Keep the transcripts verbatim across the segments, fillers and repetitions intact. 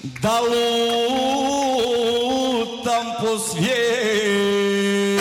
da lutam po svijetu.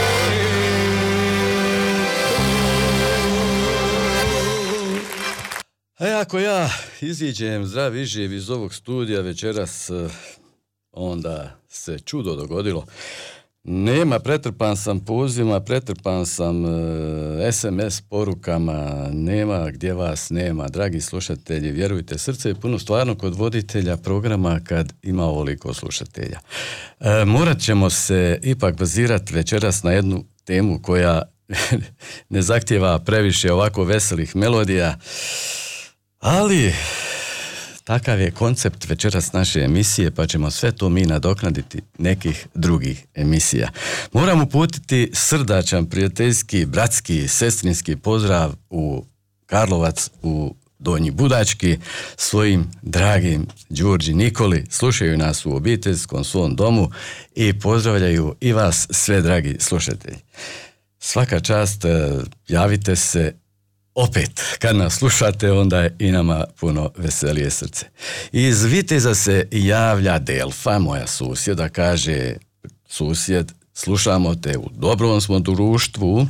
E, ako ja iziđem zdrav i živ iz ovog studija večeras, onda se čudo dogodilo. Nema, pretrpan sam pozivima, pretrpan sam uh, es em es porukama, nema gdje vas nema. Dragi slušatelji, vjerujte, srce je puno stvarno kod voditelja programa kad ima ovoliko slušatelja. Uh, morat ćemo se ipak bazirati večeras na jednu temu koja ne zahtijeva previše ovako veselih melodija, ali takav je koncept večeras naše emisije, pa ćemo sve to mi nadoknaditi nekih drugih emisija. Moram uputiti srdačan, prijateljski, bratski, sestrinski pozdrav u Karlovac, u Donji Budački, svojim dragim Đurđi Nikoli. Slušaju nas u obiteljskom svom domu i pozdravljaju i vas sve, dragi slušatelji. Svaka čast, javite se opet, kad nas slušate, onda je i nama puno veselije srce. Iz Viteza se javlja Delfa, moja susjeda, kaže: susjed, slušamo te, u dobrom smo društvu.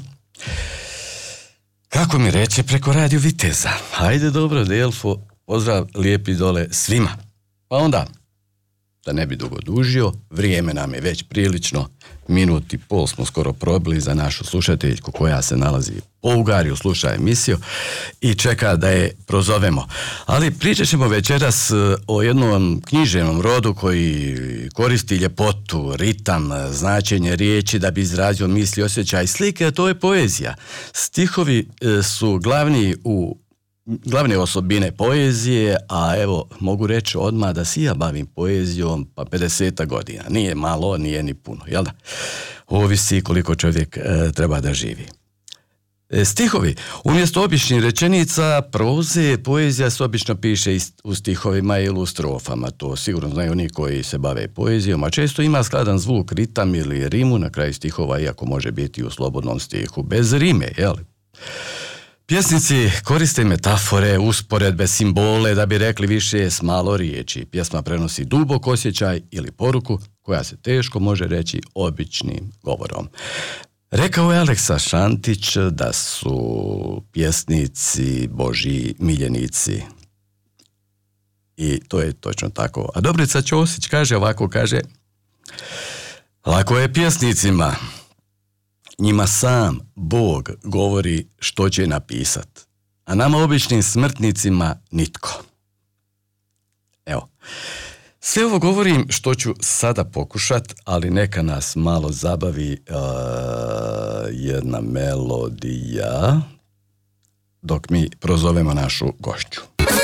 Kako mi reče, preko radio Viteza. Hajde, dobro, Delfo, pozdrav lijepi dole svima. Pa onda, da ne bi dugo dužio, vrijeme nam je već prilično, minut i pol smo skoro probili za našu slušateljku koja se nalazi po Ugariju, sluša emisiju i čeka da je prozovemo. Ali pričat ćemo večeras o jednom književnom rodu koji koristi ljepotu, ritam, značenje riječi da bi izrazio misli, osjećaj, slike, a to je poezija. Stihovi su glavni u glavne osobine poezije, a evo, mogu reći odmah da si ja bavim poezijom pa pedeset godina. Nije malo, nije ni puno, jel da? Ovisi koliko čovjek e, treba da živi. E, stihovi. Umjesto običnih rečenica, proze, poezija se obično piše u stihovima ili u strofama. To sigurno znaju oni koji se bave poezijom, a često ima skladan zvuk, ritam ili rimu na kraju stihova, iako može biti u slobodnom stihu, bez rime, jel? Pjesnici koriste metafore, usporedbe, simbole da bi rekli više s malo riječi. Pjesma prenosi dubok osjećaj ili poruku koja se teško može reći običnim govorom. Rekao je Aleksa Šantić da su pjesnici Božji miljenici. I to je točno tako. A Dobrica Ćosić kaže ovako, kaže: lako je pjesnicima, njima sam Bog govori što će napisat, a nama običnim smrtnicima nitko. Evo, sve ovo govorim što ću sada pokušat, ali neka nas malo zabavi uh, jedna melodija dok mi prozovemo našu gošću.